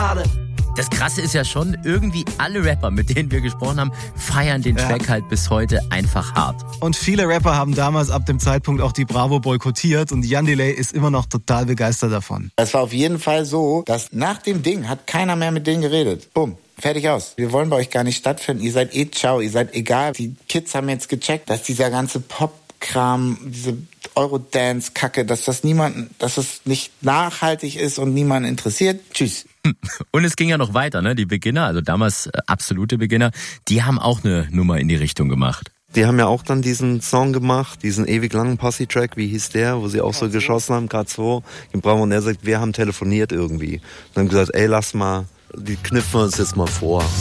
Das Krasse ist ja schon, irgendwie alle Rapper, mit denen wir gesprochen haben, feiern den Track halt bis heute einfach hart. Und viele Rapper haben damals ab dem Zeitpunkt auch die Bravo boykottiert und Jan Delay ist immer noch total begeistert davon. Es war auf jeden Fall so, dass nach dem Ding hat keiner mehr mit denen geredet. Bumm. Fertig aus. Wir wollen bei euch gar nicht stattfinden. Ihr seid ciao, ihr seid egal. Die Kids haben jetzt gecheckt, dass dieser ganze Pop-Kram, diese Eurodance-Kacke, dass das nicht nachhaltig ist und niemanden interessiert. Tschüss. Und es ging ja noch weiter, ne? Die Beginner, also damals absolute Beginner, die haben auch eine Nummer in die Richtung gemacht. Die haben ja auch dann diesen Song gemacht, diesen ewig langen Posse-Track, wie hieß der, wo sie auch so geschossen haben, K2, im Bravo, und er sagt, wir haben telefoniert irgendwie. Und dann gesagt, ey, lass mal, die kniffen wir uns jetzt mal vor.